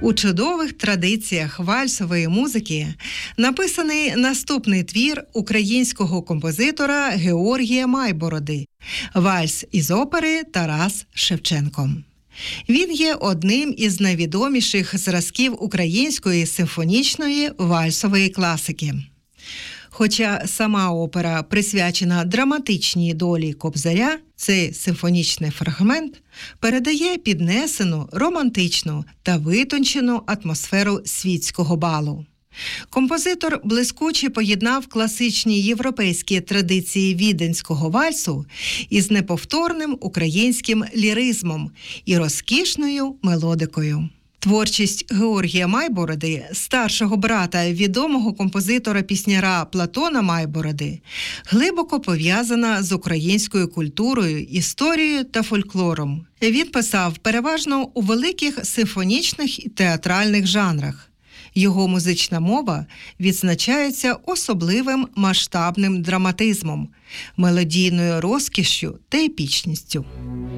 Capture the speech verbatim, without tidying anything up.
У чудових традиціях вальсової музики написаний наступний твір українського композитора Георгія Майбороди «Вальс із опери Тарас Шевченко». Він є одним із найвідоміших зразків української симфонічної вальсової класики. Хоча сама опера присвячена драматичній долі Кобзаря, цей симфонічний фрагмент передає піднесену, романтичну та витончену атмосферу світського балу. Композитор блискуче поєднав класичні європейські традиції віденського вальсу із неповторним українським ліризмом і розкішною мелодикою. Творчість Георгія Майбороди, старшого брата відомого композитора-пісняра Платона Майбороди, глибоко пов'язана з українською культурою, історією та фольклором. Він писав переважно у великих симфонічних і театральних жанрах. Його музична мова відзначається особливим масштабним драматизмом, мелодійною розкішшю та епічністю.